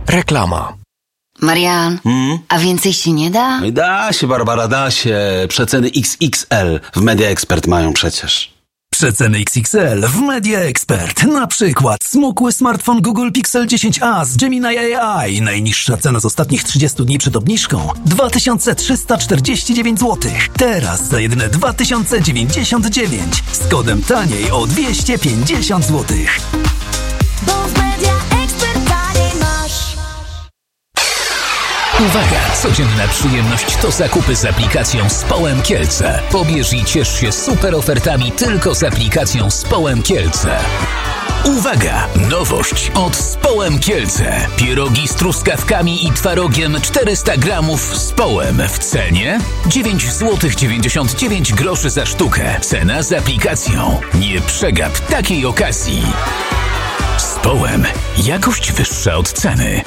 Reklama. Marian, a więcej się nie da? Da się, Barbara, da się. Przeceny XXL w Media Expert mają przecież. Przeceny XXL w Media Expert. Na przykład smukły smartfon Google Pixel 10a z Gemini AI. Najniższa cena z ostatnich 30 dni przed obniżką 2349 zł. Teraz za jedyne 2099 z kodem taniej o 250 zł. Bo w Media Expert taniej masz. Uwaga! Codzienna przyjemność to zakupy z aplikacją Społem Kielce. Pobierz i ciesz się super ofertami tylko z aplikacją Społem Kielce. Uwaga! Nowość od Społem Kielce. Pierogi z truskawkami i twarogiem 400 gramów z połem w cenie 9,99 zł za sztukę. Cena z aplikacją. Nie przegap takiej okazji. Społem. Jakość wyższa od ceny.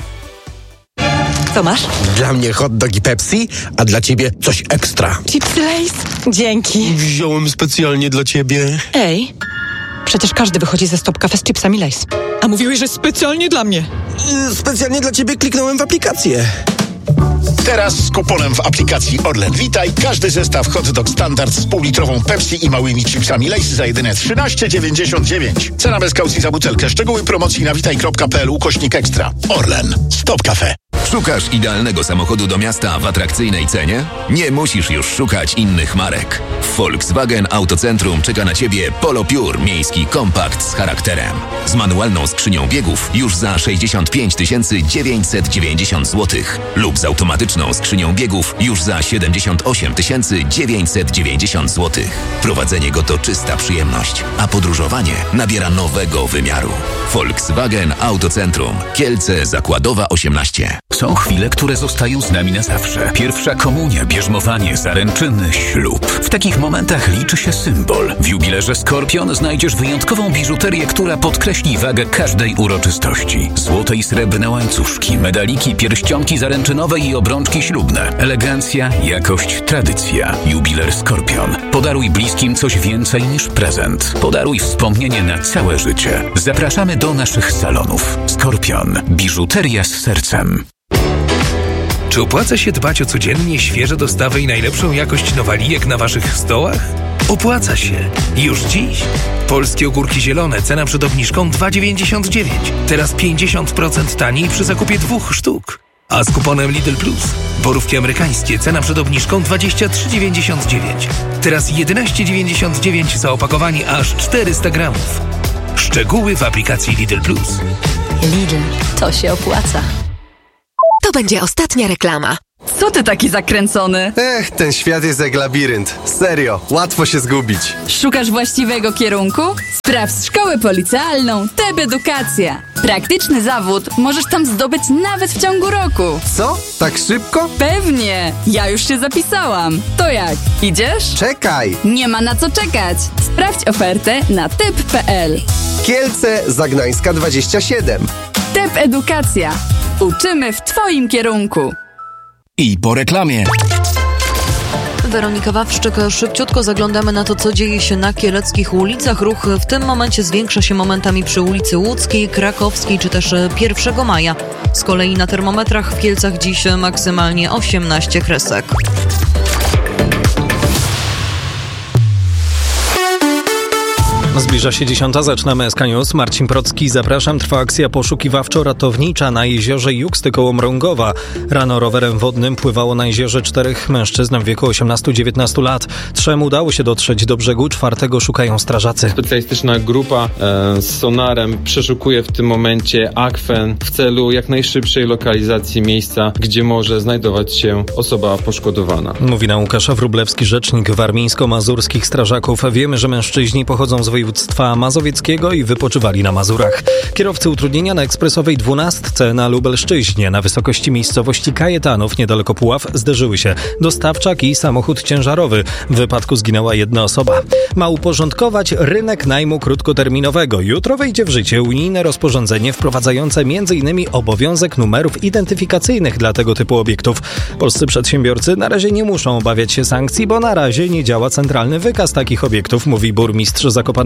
Co masz? Dla mnie hot dog i Pepsi, a dla ciebie coś ekstra. Chipsy Lay's? Dzięki. Wziąłem specjalnie dla ciebie. Ej, przecież każdy wychodzi ze Stop Cafe z chipsami Lay's. A mówiłeś, że specjalnie dla mnie. Specjalnie dla ciebie kliknąłem w aplikację. Teraz z kuponem w aplikacji Orlen Witaj każdy zestaw hot dog standard z półlitrową Pepsi i małymi chipsami Lay's za jedyne 13,99. Cena bez kaucji za butelkę. Szczegóły promocji na witaj.pl/ekstra. Orlen. Stop Cafe. Szukasz idealnego samochodu do miasta w atrakcyjnej cenie? Nie musisz już szukać innych marek. W Volkswagen Autocentrum czeka na Ciebie Polo Pure miejski kompakt z charakterem. Z manualną skrzynią biegów już za 65 990 zł lub z automatyczną skrzynią biegów już za 78 990 zł. Prowadzenie go to czysta przyjemność, a podróżowanie nabiera nowego wymiaru. Volkswagen Autocentrum. Kielce Zakładowa 18. Są chwile, które zostają z nami na zawsze. Pierwsza komunia, bierzmowanie, zaręczyny, ślub. W takich momentach liczy się symbol. W jubilerze Skorpion znajdziesz wyjątkową biżuterię, która podkreśli wagę każdej uroczystości. Złote i srebrne łańcuszki, medaliki, pierścionki zaręczynowe i obrączki ślubne. Elegancja, jakość, tradycja. Jubiler Skorpion. Podaruj bliskim coś więcej niż prezent. Podaruj wspomnienie na całe życie. Zapraszamy do naszych salonów. Skorpion. Biżuteria z sercem. Czy opłaca się dbać o codziennie świeże dostawy i najlepszą jakość nowalijek na waszych stołach? Opłaca się. Już dziś. Polskie ogórki zielone, cena przed obniżką 2,99. Teraz 50% taniej przy zakupie 2 sztuk. A z kuponem Lidl Plus. Borówki amerykańskie, cena przed obniżką 23,99. Teraz 11,99 za opakowanie aż 400 gramów. Szczegóły w aplikacji Lidl Plus. Lidl, to się opłaca. To będzie ostatnia reklama. Co ty taki zakręcony? Ten świat jest jak labirynt. Serio, łatwo się zgubić. Szukasz właściwego kierunku? Sprawdź szkołę policealną TEP Edukacja. Praktyczny zawód możesz tam zdobyć nawet w ciągu roku. Co? Tak szybko? Pewnie! Ja już się zapisałam. To jak? Idziesz? Czekaj! Nie ma na co czekać. Sprawdź ofertę na tep.pl. Kielce Zagnańska 27. TEP Edukacja. Uczymy w twoim kierunku. I po reklamie. Weronika Wawrzyk, szybciutko zaglądamy na to, co dzieje się na kieleckich ulicach. Ruch w tym momencie zwiększa się momentami przy ulicy Łódzkiej, Krakowskiej czy też 1 maja. Z kolei na termometrach w Kielcach dziś maksymalnie 18 kresek. Zbliża się 10. Zaczynamy SK News. Marcin Procki, zapraszam. Trwa akcja poszukiwawczo-ratownicza na jeziorze Juksty koło Mrągowa. Rano rowerem wodnym pływało na jeziorze 4 mężczyzn w wieku 18-19 lat. 3 udało się dotrzeć do brzegu, 4 szukają strażacy. Specjalistyczna grupa z sonarem przeszukuje w tym momencie akwen w celu jak najszybszej lokalizacji miejsca, gdzie może znajdować się osoba poszkodowana. Mówi nam Łukasz Wróblewski, rzecznik warmińsko-mazurskich strażaków. Wiemy, że mężczyźni pochodzą z województwa mazowieckiego i wypoczywali na Mazurach. Kierowcy utrudnienia na ekspresowej 12 na Lubelszczyźnie na wysokości miejscowości Kajetanów niedaleko Puław zderzyły się dostawczak i samochód ciężarowy. W wypadku zginęła 1 osoba. Ma uporządkować rynek najmu krótkoterminowego. Jutro wejdzie w życie unijne rozporządzenie wprowadzające m.in. obowiązek numerów identyfikacyjnych dla tego typu obiektów. Polscy przedsiębiorcy na razie nie muszą obawiać się sankcji, bo na razie nie działa centralny wykaz takich obiektów, mówi burmistrz Zakopanego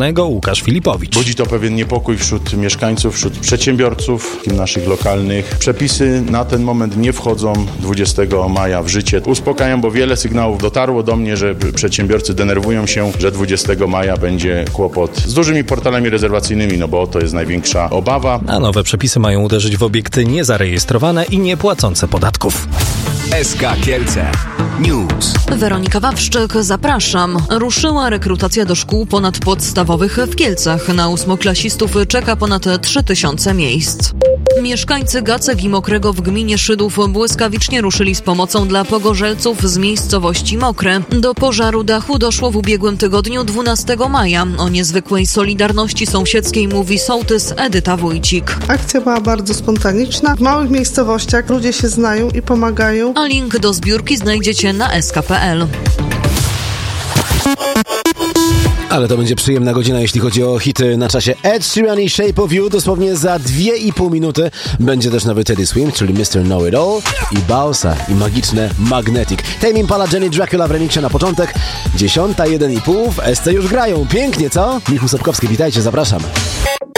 Zielonego Łukasz Filipowicz. Budzi to pewien niepokój wśród mieszkańców, wśród przedsiębiorców naszych lokalnych. Przepisy na ten moment nie wchodzą 20 maja w życie. Uspokajam, bo wiele sygnałów dotarło do mnie, że przedsiębiorcy denerwują się, że 20 maja będzie kłopot z dużymi portalami rezerwacyjnymi, no bo to jest największa obawa. A nowe przepisy mają uderzyć w obiekty niezarejestrowane i niepłacące podatków. SK Kielce News. Weronika Wawrzyk, zapraszam. Ruszyła rekrutacja do szkół ponadpodstawowych w Kielcach. Na ósmoklasistów czeka ponad 3000 miejsc. Mieszkańcy Gacek i Mokrego w gminie Szydów błyskawicznie ruszyli z pomocą dla pogorzelców z miejscowości Mokre. Do pożaru dachu doszło w ubiegłym tygodniu 12 maja. O niezwykłej solidarności sąsiedzkiej mówi sołtys Edyta Wójcik. Akcja była bardzo spontaniczna. W małych miejscowościach ludzie się znają i pomagają. A link do zbiórki znajdziecie na sk.pl. Ale to będzie przyjemna godzina, jeśli chodzi o hity na czasie. Ed Sheeran i Shape of You dosłownie za 2,5 minuty. Będzie też nowy Teddy Swim, czyli Mr. Know It All i Bausa i magiczne Magnetic. Tame Impala, Jenny Dracula w remiksie na początek. 10:01:30 w SC już grają. Pięknie, co? Michał Sobkowski, witajcie, zapraszam.